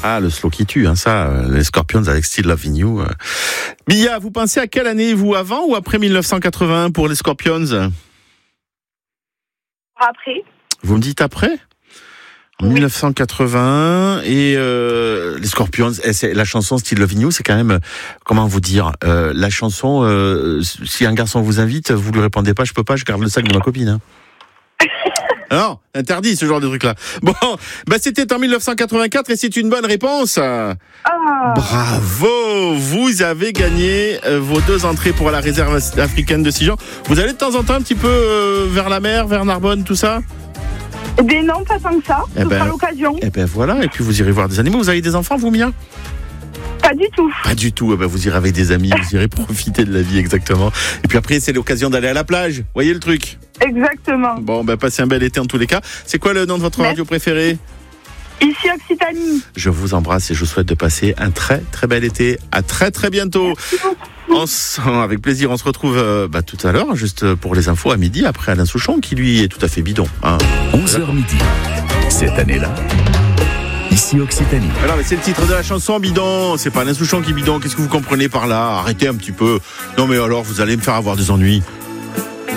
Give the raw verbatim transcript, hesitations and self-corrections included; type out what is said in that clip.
Ah, le slow qui tue, hein, ça, euh, les Scorpions avec Still Loving You. Euh. Mia, vous pensez à quelle année, vous, avant ou après dix-neuf cent quatre-vingt-un pour les Scorpions? Après. Vous me dites après? En oui. dix-neuf cent quatre-vingt-un, et euh, les Scorpions, eh, c'est, la chanson Still Loving You, c'est quand même, comment vous dire, euh, la chanson, euh, si un garçon vous invite, vous lui répondez pas, je peux pas, je garde le sac de ma copine. Hein. Non, interdit ce genre de truc-là. Bon, bah c'était en dix-neuf cent quatre-vingt-quatre et c'est une bonne réponse. Ah. Bravo, vous avez gagné euh, vos deux entrées pour la réserve africaine de Sigean. Vous allez de temps en temps un petit peu euh, vers la mer, vers Narbonne, tout ça? Eh bien non, pas tant que ça, eh ce ben, sera l'occasion. Eh ben voilà, et puis vous irez voir des animaux. Vous avez des enfants, vous, Mia? Pas du tout. Pas du tout, eh ben, vous irez avec des amis, vous irez profiter de la vie, exactement. Et puis après, c'est l'occasion d'aller à la plage, voyez le truc? Exactement. Bon, ben passez un bel été en tous les cas. C'est quoi le nom de votre Merci. radio préférée? Ici Occitanie. Je vous embrasse et je vous souhaite de passer un très très bel été. À très très bientôt. On s... Avec plaisir, on se retrouve euh, bah, tout à l'heure, juste pour les infos à midi, après Alain Souchon, qui lui est tout à fait bidon. Hein. onze heures midi. Cette année-là, ici Occitanie. Alors, mais c'est le titre de la chanson, bidon. C'est pas Alain Souchon qui est bidon. Qu'est-ce que vous comprenez par là? Arrêtez un petit peu. Non mais alors, vous allez me faire avoir des ennuis.